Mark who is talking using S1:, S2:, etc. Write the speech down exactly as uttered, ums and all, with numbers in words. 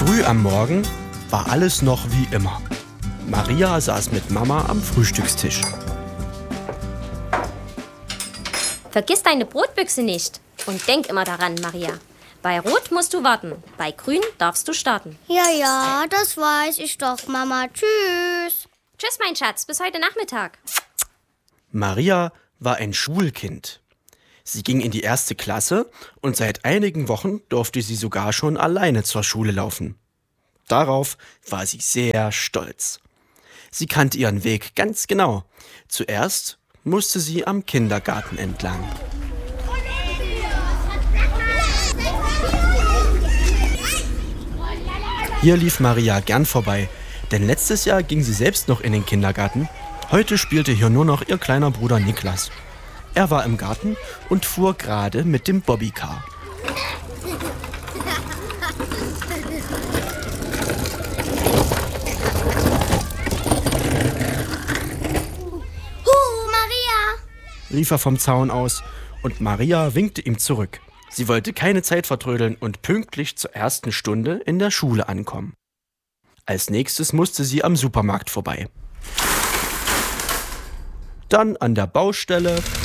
S1: Früh am Morgen war alles noch wie immer. Maria saß mit Mama am Frühstückstisch.
S2: Vergiss deine Brotbüchse nicht. Und denk immer daran, Maria. Bei Rot musst du warten, bei Grün darfst du starten.
S3: Ja, ja, das weiß ich doch, Mama. Tschüss.
S2: Tschüss, mein Schatz, bis heute Nachmittag.
S1: Maria war ein Schulkind. Sie ging in die erste Klasse und seit einigen Wochen durfte sie sogar schon alleine zur Schule laufen. Darauf war sie sehr stolz. Sie kannte ihren Weg ganz genau. Zuerst musste sie am Kindergarten entlang. Hier lief Maria gern vorbei, denn letztes Jahr ging sie selbst noch in den Kindergarten. Heute spielte hier nur noch ihr kleiner Bruder Niklas. Er war im Garten und fuhr gerade mit dem Bobbycar.
S3: Huhu, Maria!
S1: Rief er vom Zaun aus und Maria winkte ihm zurück. Sie wollte keine Zeit vertrödeln und pünktlich zur ersten Stunde in der Schule ankommen. Als nächstes musste sie am Supermarkt vorbei. Dann an der Baustelle